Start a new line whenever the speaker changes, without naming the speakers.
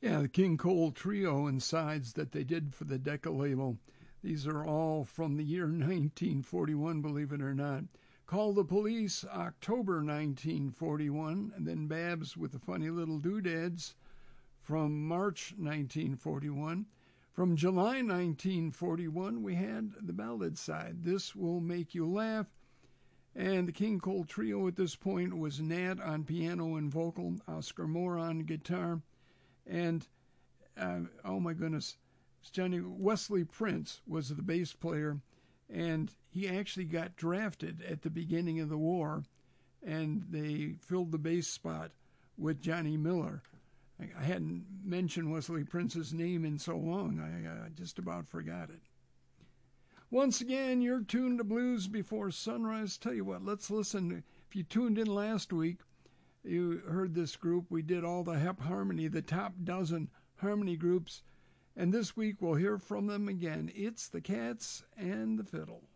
Yeah, the King Cole Trio and sides that they did for the Decca label. These are all from the year 1941, believe it or not. Call the Police, October 1941, and then Babs with the Funny Little Doodads from March 1941. From July 1941, we had the ballad side, This Will Make You Laugh. And the King Cole Trio at this point was Nat on piano and vocal, Oscar Moore on guitar, and, oh my goodness, Johnny Wesley Prince was the bass player, and he actually got drafted at the beginning of the war, and they filled the bass spot with Johnny Miller. I hadn't mentioned Wesley Prince's name in so long, I just about forgot it. Once again, you're tuned to Blues Before Sunrise. Tell you what, let's listen. If you tuned in last week, you heard this group. We did all the Hep Harmony, the top dozen harmony groups. And this week we'll hear from them again. It's the Cats and the Fiddle.